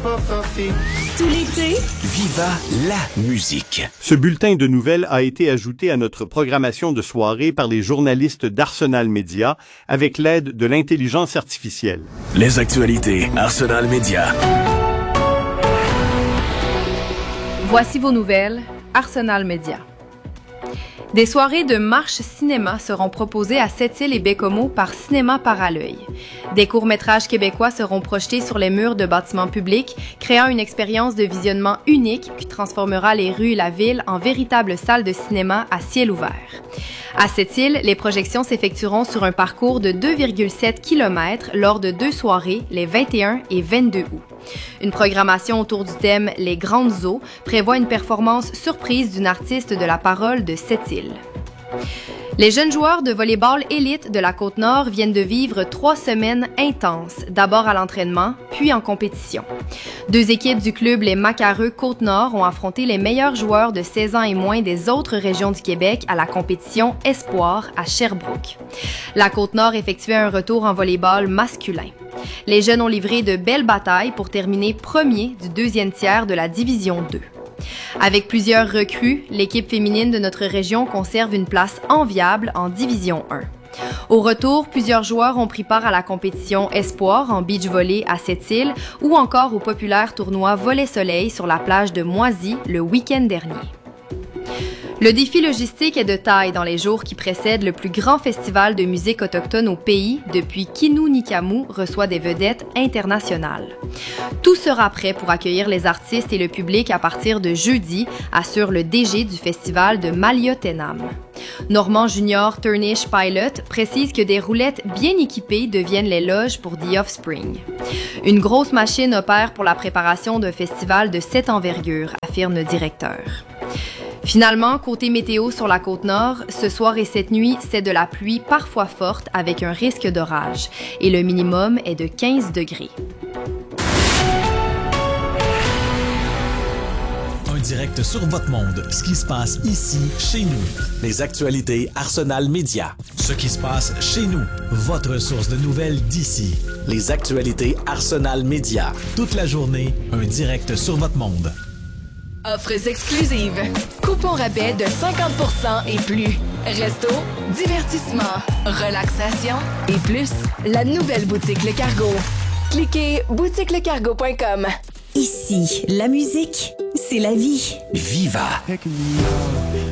Tout l'été, Viva la musique. Ce bulletin de nouvelles a été ajouté à notre programmation de soirée par les journalistes d'Arsenal Média avec l'aide de l'intelligence artificielle. Les actualités Arsenal Média. Voici vos nouvelles, Arsenal Média. Des soirées de marche cinéma seront proposées à Sept-Îles et Baie-Comeau par Cinéma par à l'œil. Des courts-métrages québécois seront projetés sur les murs de bâtiments publics, créant une expérience de visionnement unique qui transformera les rues et la ville en véritables salles de cinéma à ciel ouvert. À Sept-Îles, les projections s'effectueront sur un parcours de 2,7 km lors de 2 soirées, les 21 et 22 août. Une programmation autour du thème « Les grandes eaux » prévoit une performance surprise d'une artiste de la parole de Sept-Îles. Les jeunes joueurs de volley-ball élite de la Côte-Nord viennent de vivre 3 semaines intenses, d'abord à l'entraînement, puis en compétition. 2 équipes du club Les Macareux Côte-Nord ont affronté les meilleurs joueurs de 16 ans et moins des autres régions du Québec à la compétition Espoir à Sherbrooke. La Côte-Nord effectuait un retour en volley-ball masculin. Les jeunes ont livré de belles batailles pour terminer premier du 2e tiers de la Division 2. Avec plusieurs recrues, l'équipe féminine de notre région conserve une place enviable en Division 1. Au retour, plusieurs joueurs ont pris part à la compétition Espoir en beach volley à Sept-Îles ou encore au populaire tournoi Volley-Soleil sur la plage de Moisy le week-end dernier. Le défi logistique est de taille dans les jours qui précèdent le plus grand festival de musique autochtone au pays depuis qu'Innu-Nikamu reçoit des vedettes internationales. Tout sera prêt pour accueillir les artistes et le public à partir de jeudi, assure le DG du festival de Maliotenam. Normand Junior Turnish Pilot précise que des roulettes bien équipées deviennent les loges pour The Offspring. Une grosse machine opère pour la préparation d'un festival de cette envergure, affirme le directeur. Finalement, côté météo sur la Côte-Nord, ce soir et cette nuit, c'est de la pluie parfois forte avec un risque d'orage et le minimum est de 15 degrés. Un direct sur votre monde, ce qui se passe ici, chez nous. Les actualités Arsenal Média. Ce qui se passe chez nous, votre source de nouvelles d'ici. Les actualités Arsenal Média. Toute la journée, un direct sur votre monde. offres exclusives, coupons rabais de 50% et plus, resto, divertissement, relaxation et plus. La nouvelle boutique Le Cargo. Cliquez boutiquelecargo.com. Ici, la musique, c'est la vie. Viva!